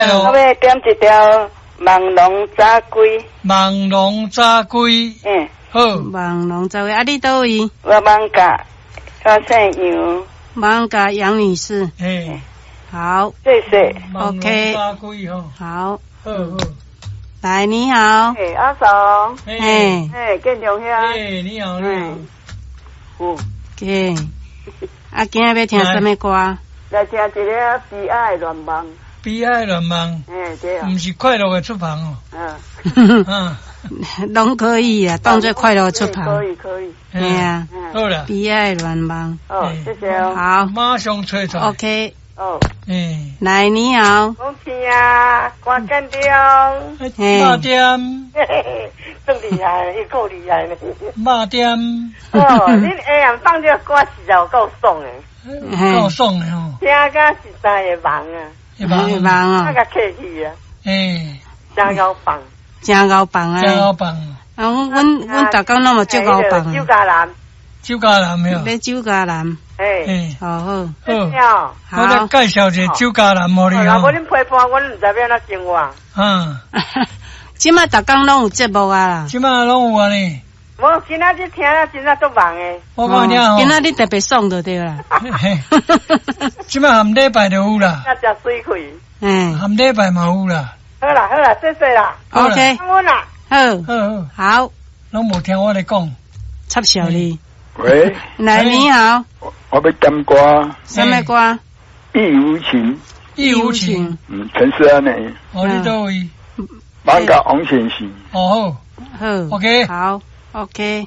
我要点一条望龙早龟。 望龙早龟。好。 望龙早龟，啊，你倒位？ 我望甲，我姓杨。 望甲杨女士。好。 谢谢。 OK。 早龟吼。 好。 好。 来，你好。 阿嫂。建中兄。 你好，你好。 OK。啊，今日要听什么歌？ 来听一个悲哀乱梦。 悲哀乱梦。 对啊。 不是快乐的出旁哦。 拢可以啊，当作快乐出旁。 可以。 对啊。 好啦。 悲哀乱梦。 谢谢哦。 好。 马上吹出来。 OK。来，你好。 恭喜啊，关建中。 马点。 真厉害，伊够厉害呢。 马点。 恁AM放这个歌实在有够爽诶。 够爽的吼。 听甲实在会忙啊。 会忙哦。 那个客气啊。真够棒。 真够棒啊！ 真够棒。 啊，阮逐工拢嘛足够棒啊。 酒家男。 酒家男没有？ 咧酒家男。好。 我来介绍一个酒家男互你哦。 若无恁陪伴，阮唔知要安怎生活。 即摆逐工拢有节目啊啦。 即摆拢有啊呢。 无今仔日听了真正足忙诶。 我讲你哦。 今仔日特别爽就对啦。 即摆含礼拜就有啦。 那真水开。 含礼拜嘛有啦。 好啦，谢谢啦。 OK。 我啦。 好。 拢无听我咧讲。 插小你。 喂。 来，你好。 我要点歌。 什么歌？ 义无情。 义无情。 陈思安的。 你倒位？ 望甲王先生。 好。OK。 好。OK。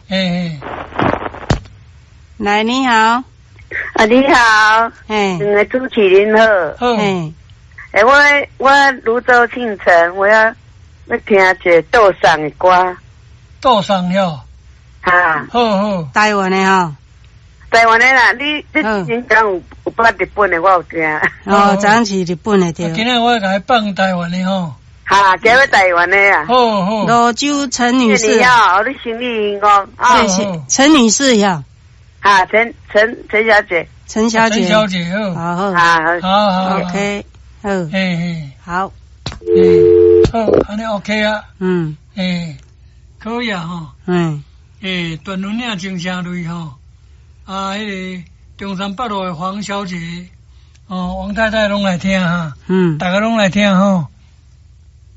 来，你好。 你好。两个主持人好。我泸州庆城，我要听一个道上的歌。 道上哟。好。 台湾的吼。 台湾的啦，你之前讲有播日本的，我有听。 昨天是日本的对。 今日我甲你放台湾的吼。 今日台湾的啊。 好。 泸州陈女士。 你好，你生日幸福。 谢谢。陈女士呀。 陈小姐。 陈小姐好。 好。OK。好。 好，安尼 OK 啊。可以啊吼。段轮岭精城类吼。迄个中山北路的黄小姐，王太太拢来听哈。大家拢来听吼。